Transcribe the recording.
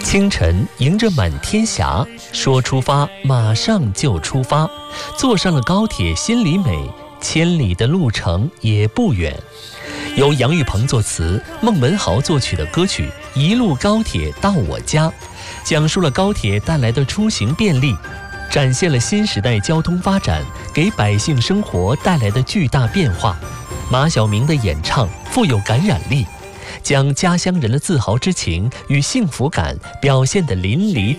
清晨迎着满天霞，说出发马上就出发，坐上了高铁心里美，千里的路程也不远。由杨玉鹏作词，孟文豪作曲的歌曲《一路高铁到我家》，讲述了高铁带来的出行便利，展现了新时代交通发展给百姓生活带来的巨大变化。马晓明的演唱富有感染力，将家乡人的自豪之情与幸福感表现得淋漓